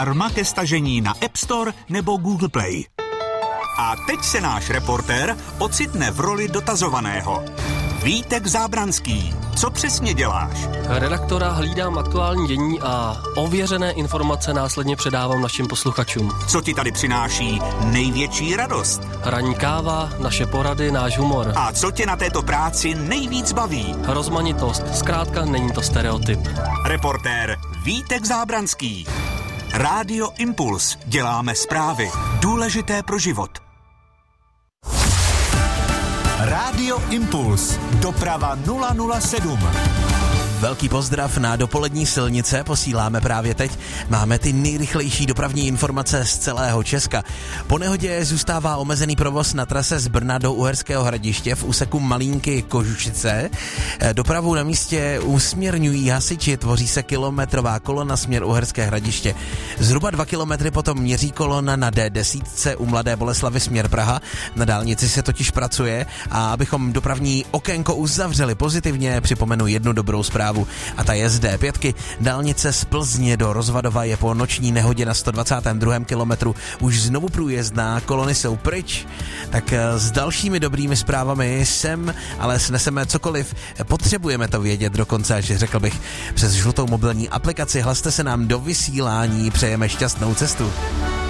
zdarma ke stažení na App Store nebo Google Play. A teď se náš reportér ocitne v roli dotazovaného. Vítek Zábranský, co přesně děláš? Redaktora hlídám aktuální dění a ověřené informace následně předávám našim posluchačům. Co ti tady přináší největší radost? Ranní káva, naše porady, náš humor. A co tě na této práci nejvíc baví? Rozmanitost, zkrátka není to stereotyp. Reportér Vítek Zábranský. Rádio Impuls. Děláme zprávy. Důležité pro život. Rádio Impuls. Doprava 007. Velký pozdrav na dopolední silnice posíláme právě teď. Máme ty nejrychlejší dopravní informace z celého Česka. Po nehodě zůstává omezený provoz na trase z Brna do Uherského Hradiště v úseku Malínky Kožušice. Dopravu na místě usměrňují hasiči, tvoří se kilometrová kolona směr Uherské Hradiště. Zhruba 2 kilometry potom měří kolona na D10 u Mladé Boleslavi směr Praha. Na dálnici se totiž pracuje a abychom dopravní okénko uzavřeli pozitivně, připomenu jednu dobrou zprávu. A ta je z D5. Dálnice z Plzně do Rozvadova je po noční nehodě na 122. kilometru už znovu průjezdná, kolony jsou pryč. Tak s dalšími dobrými zprávami ale sneseme cokoliv. Potřebujeme to vědět dokonce, až řekl bych, přes žlutou mobilní aplikaci. Hlaste se nám do vysílání, přejeme šťastnou cestu.